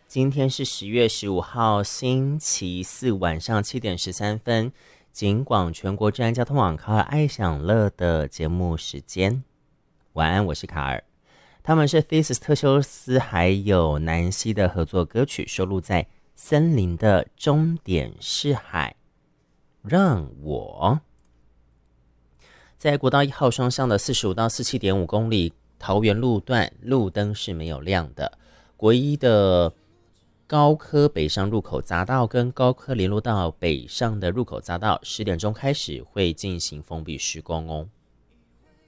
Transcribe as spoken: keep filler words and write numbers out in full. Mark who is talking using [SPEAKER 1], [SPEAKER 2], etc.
[SPEAKER 1] 今天是十月十五号星期四晚上七点十三分，警广全国治安交通网卡尔爱享乐的节目时间。晚安，我是卡尔。他们是 Thesis 特修斯还有南希的合作歌曲，收录在《森林的终点是海》。让我在国道一号双向的四十五到四十七点五公里桃园路段，路灯是没有亮的。国一的高科北上入口匝道跟高科联络道北上的入口匝道，十点钟开始会进行封闭施工哦。